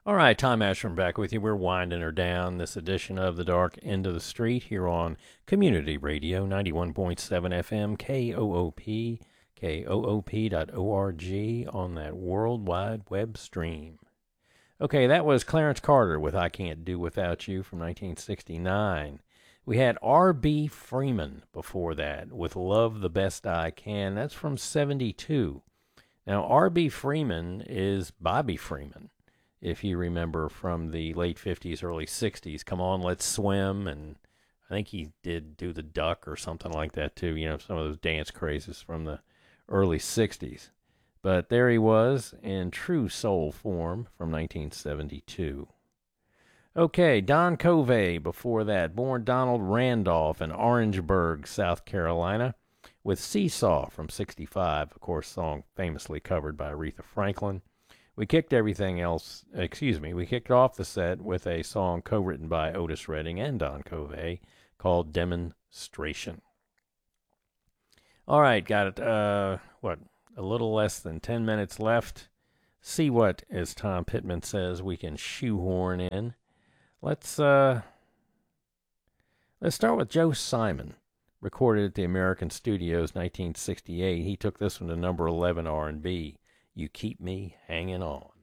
All right, Tom Ashram back with you. We're winding her down this edition of The Dark End of the Street here on Community Radio 91.7 FM, KOOP, KOOP.org on that World Wide Web stream. Okay, that was Clarence Carter with I Can't Do Without You from 1969. We had R.B. Freeman before that with Love the Best I Can. That's from 72. Now, R.B. Freeman is Bobby Freeman, if you remember from the late 50s, early 60s. Come on, let's swim. And I think he did do the duck or something like that too. You know, some of those dance crazes from the early 60s. But there he was in true soul form from 1972. Okay, Don Covey before that, born Donald Randolph in Orangeburg, South Carolina, with Seesaw from 65, of course, song famously covered by Aretha Franklin. We kicked off the set with a song co-written by Otis Redding and Don Covey called Demonstration. All right, got it. A little less than 10 minutes left. See what, as Tom Pittman says, we can shoehorn in. Let's start with Joe Simon, recorded at the American Studios 1968. He took this one to number 11 R&B. You Keep Me Hanging On.